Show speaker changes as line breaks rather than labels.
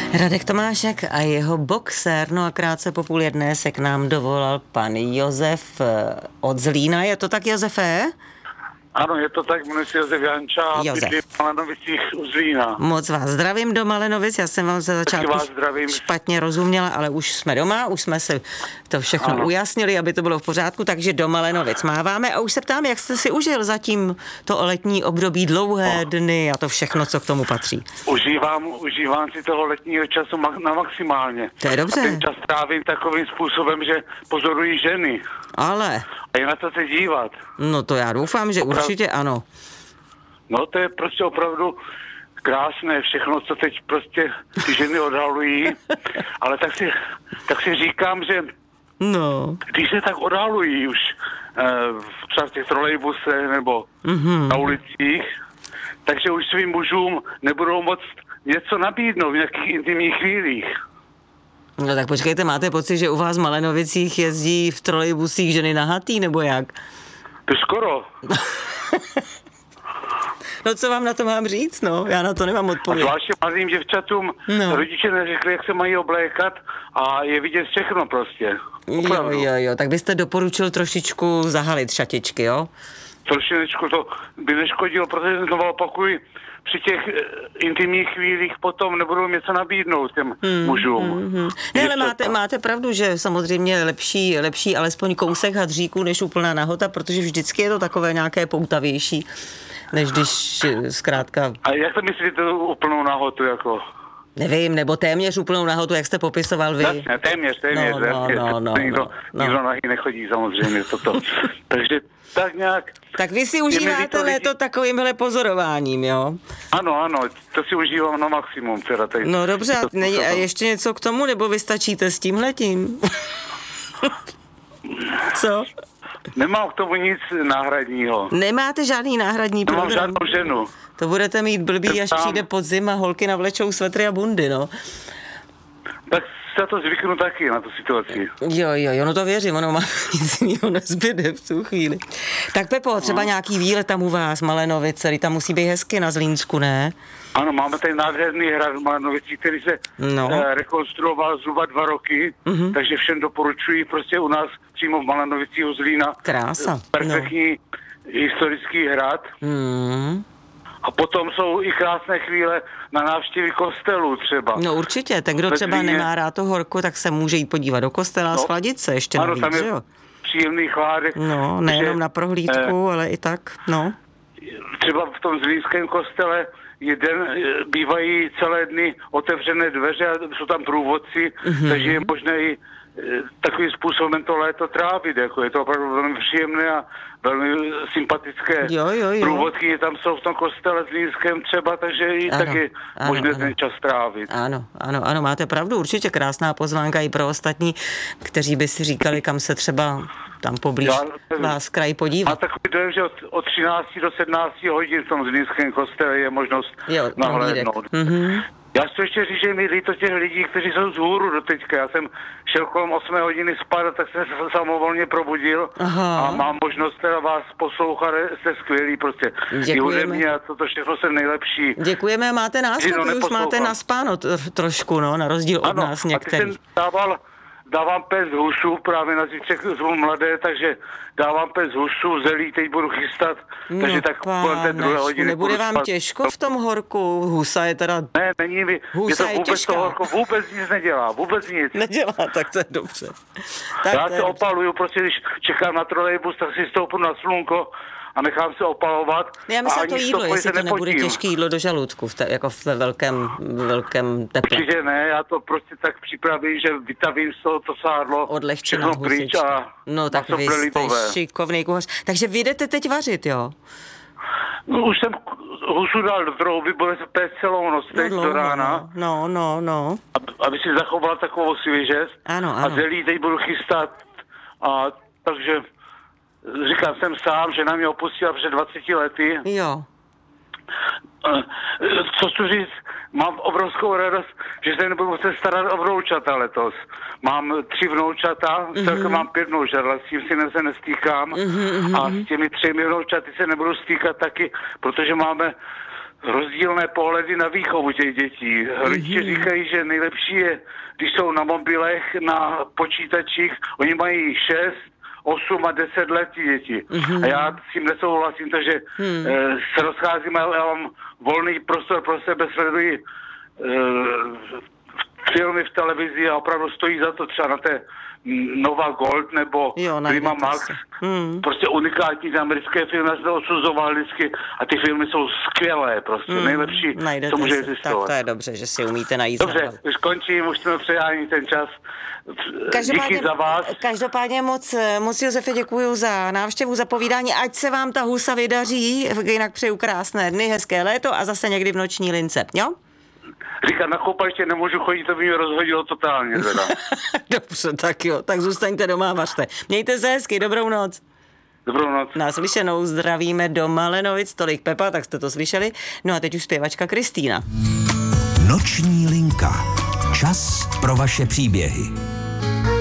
Radek Tomášek a jeho boxer. No a krátce po 12:30 se k nám dovolal pan Josef od Zlína. Je to tak, Josefe?
Ano, je to tak, jmenuji se Josef Janča a bydlím v Malenovicích u Zlína.
Moc vás zdravím do Malenovic, já jsem vám za začátku špatně rozuměla, ale už jsme doma, už jsme si to všechno ujasnili, aby to bylo v pořádku, takže do Malenovic máváme a už se ptám, jak jste si užil zatím to letní období, dlouhé dny a to všechno, co k tomu patří.
Užívám si toho letního času na maximálně.
To je dobře.
A ten čas trávím takovým způsobem, že pozorují ženy.
Ale.
A je na to se dívat.
No to já doufám, že určitě ano.
No to je prostě opravdu krásné všechno, co teď prostě ty ženy odhalují, ale tak si říkám, že když se tak odhalují už třeba v těch trolejbusech nebo na ulicích, takže už svým mužům nebudou moct něco nabídnout v nějakých intimních chvílích.
No tak počkejte, máte pocit, že u vás v Malenovicích jezdí v trolejbusích ženy nahatý, nebo jak?
To skoro.
No co vám na to mám říct, no? Já na to nemám odpověď.
A zvláště mladým děvčatům rodiče neřekli, jak se mají oblékat a je vidět všechno prostě. Opravdu.
Jo, tak byste doporučil trošičku zahalit šatičky, jo?
Trošičku to by neškodilo, protože znovu opakuji, při těch intimních chvílích potom nebudou něco nabídnout těm mužům.
Ne, ale máte pravdu, že samozřejmě je lepší alespoň kousek hadříku než úplná nahota, protože vždycky je to takové nějaké poutavější, než když zkrátka...
A jak to myslíte úplnou nahotu jako?
Nevím, nebo téměř úplnou nahotu, jak jste popisoval vy.
Ne, téměř. Nikdo nahý nechodí samozřejmě toto. Takže tak nějak...
Tak vy si užíváte léto takovýmhle pozorováním, jo?
Ano, to si užívám na maximum. Teda tady.
No dobře, a ještě něco k tomu, nebo vy stačíte s tímhletím? Co?
Nemám k tomu nic náhradního.
Nemáte žádný náhradní program?
Nemám žádnou ženu.
To budete mít blbý, až přijde podzim a holky navlečou svetry a bundy, no.
Tak se to zvyknu taky na tu situaci.
Jo, no to věřím, ono má nic jiného nezbyde v tu chvíli. Tak Pepo, třeba nějaký výlet tam u vás, Malenovice, tam musí být hezky na Zlínsku, ne?
Ano, máme tady nádherný hrad v Malenovicích, který se rekonstruoval zhruba 2 roky, takže všem doporučuji prostě u nás přímo v Malenovicích u Zlína.
Krása.
Perfektní historický hrad. A potom jsou i krásné chvíle na návštěvy kostelů třeba. No
určitě, tak kdo třeba nemá rád to horko, tak se může jít podívat do kostela a schladit se ještě navíc,
tam je příjemný chládek.
No, nejenom na prohlídku, ale i tak, no.
Třeba v tom zlínském kostele bývají celé dny otevřené dveře a jsou tam průvodci, takže je možné i takovým způsobem to léto trávit, jako je to opravdu velmi příjemné a velmi sympatické průvodky tam jsou v tom kostele zlínském třeba, takže i taky možné ten čas trávit.
Ano, máte pravdu, určitě krásná pozvánka i pro ostatní, kteří by si říkali, kam se třeba tam poblíž vás kraj podívat.
A takový dojem, že od 13 do 17 hodin v tom zlínském kostele je možnost nahlédnout. Já chci ještě říct, že mi líto těch lidí, kteří jsou z hůru do teďka. Já jsem šel kolem 8 hodiny spát, tak jsem se samovolně probudil a mám možnost teda vás poslouchat, jste skvělý prostě. I hudebně a toto všechno jsem nejlepší.
Děkujeme, máte nás, už máte naspáno trošku, no, na rozdíl od nás některých.
Dávám pes husů, právě na zítřek zvu mladé, takže dávám pes husů, zelí, teď budu chystat, takže tak kolem té 2 hodiny.
Nebude vám těžko v tom horku? Husa je teda...
Ne, není mi, je to vůbec to horko, vůbec nic nedělá, vůbec nic.
Nedělá, tak to je dobře.
Já se opaluju, prostě když čekám na trolejbus, tak si stoupnu na slunko a nechám se opalovat.
Já myslím to jídlo, jestli to nebude těžké jídlo do žaludku, jako ve velkém teple.
Určitě ne, já to prostě tak připravím, že vytavím z toho to sádlo.
Odlehčená husička. No tak vy jste šikovnej kuchař. Takže vy jdete teď vařit, jo?
No, už jsem husu dal do trouby, bude se péct celou noc teď do rána.
No.
Aby si zachoval takovou svěžest.
Ano.
A zelí teď budu chystat. A takže říkám, jsem sám, že mě opustila před 20 lety.
Jo.
Co chci říct, mám obrovskou radost, že se nebudu muset starat o vnoučata letos. Mám 3 vnoučata, celkem mám 5 vnoučat, s tím synem se nestýkám a s těmi 3 vnoučaty se nebudu stýkat taky, protože máme rozdílné pohledy na výchovu těch dětí. Rodiče říkají, že nejlepší je, když jsou na mobilech, na počítačích, oni mají 6, 8 a 10 let ty děti. A já s tím nesouhlasím, takže se rozcházím, ale já mám volný prostor pro sebe, sleduji filmy v televizi a opravdu stojí za to třeba na té Nova Gold nebo Prima Max. Prostě unikátní americké filmy, já jsem to odsuzoval vždycky a ty filmy jsou skvělé, prostě nejlepší, co může existovat.
Tak to je dobře, že si umíte najít.
Dobře, už končím, už jsme přejání ten čas. Díky za vás.
Každopádně moc Josefe děkuju za návštěvu, za povídání, ať se vám ta husa vydaří, jinak přeju krásné dny, hezké léto a zase někdy v noční lince, jo?
Říkám, na koupaliště nemůžu chodit, to by mě rozhodilo totálně teda.
Dobře, tak jo, tak zůstaňte doma a vařte. Mějte se hezky, dobrou noc.
Dobrou noc.
Naslyšenou zdravíme do Malenovic, tolik Pepa, tak jste to slyšeli. No a teď už zpěvačka Kristýna.
Noční linka. Čas pro vaše příběhy.